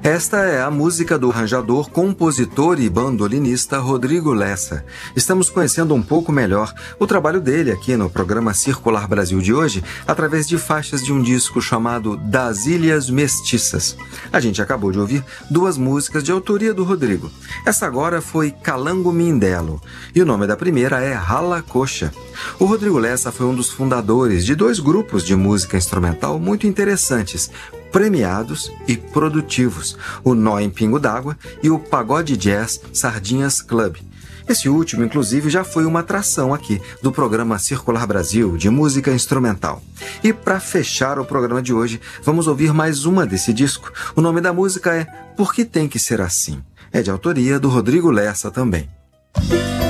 Esta é a música do arranjador, compositor e bandolinista Rodrigo Lessa. Estamos conhecendo um pouco melhor o trabalho dele aqui no programa Circular Brasil de hoje, através de faixas de um disco chamado Das Ilhas Mestiças. A gente acabou de ouvir duas músicas de autoria do Rodrigo. Essa agora foi Calango Mindelo, e o nome da primeira é Rala Coxa. O Rodrigo Lessa foi um dos fundadores de dois grupos de música instrumental muito interessantes, premiados e produtivos, o Nó em Pingo d'Água e o Pagode Jazz Sardinhas Club. Esse último, inclusive, já foi uma atração aqui do programa Circular Brasil de música instrumental. E para fechar o programa de hoje, vamos ouvir mais uma desse disco. O nome da música é Por que Tem que Ser Assim? É de autoria do Rodrigo Lessa também.